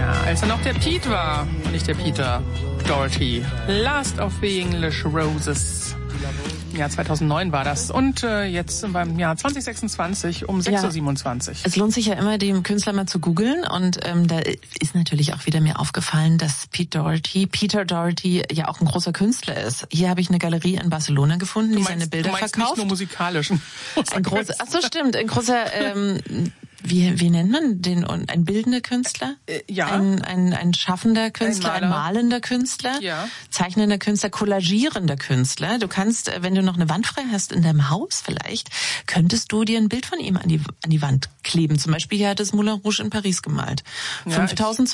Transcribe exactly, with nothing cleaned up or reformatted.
Ja, als er noch der Pete war, nicht der Peter Doherty. Last of the English Roses. Im Jahr zweitausendneun war das. Und äh, jetzt beim Jahr zwanzig sechsundzwanzig um sechs Uhr siebenundzwanzig. Es lohnt sich ja immer, den Künstler mal zu googeln. Und ähm, da ist natürlich auch wieder mir aufgefallen, dass Pete Doherty, Peter Doherty ja auch ein großer Künstler ist. Hier habe ich eine Galerie in Barcelona gefunden, du die meinst, seine Bilder du meinst verkauft. Nicht nur musikalisch. Ein großer, ach so, stimmt, ein großer... Ähm, Wie, wie nennt man den? Ein bildender Künstler? Äh, ja. Ein, ein, ein schaffender Künstler, ein, ein malender Künstler, ja. Zeichnender Künstler, kollagierender Künstler. Du kannst, wenn du noch eine Wand frei hast in deinem Haus vielleicht, könntest du dir ein Bild von ihm an die, an die Wand kleben. Zum Beispiel hier hat es Moulin Rouge in Paris gemalt. Ja, fünftausend